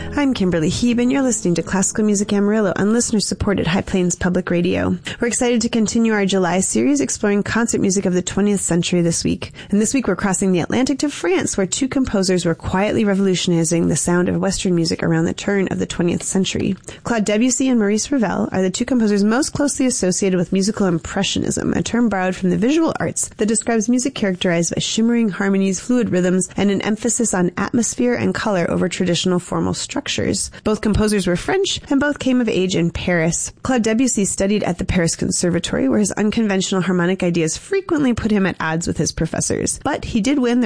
I'm Kimberly Heeb, and you're listening to Classical Music Amarillo on listener-supported High Plains Public Radio. We're excited to continue our July series exploring concert music of the 20th century this week. And this week we're crossing the Atlantic to France, where two composers were quietly revolutionizing the sound of Western music around the turn of the 20th century. Claude Debussy and Maurice Ravel are the two composers most closely associated with musical impressionism, a term borrowed from the visual arts that describes music characterized by shimmering harmonies, fluid rhythms, and an emphasis on atmosphere and color over traditional formal structures. Both composers were French, and both came of age in Paris. Claude Debussy studied at the Paris Conservatory, where his unconventional harmonic ideas frequently put him at odds with his professors. But he did win the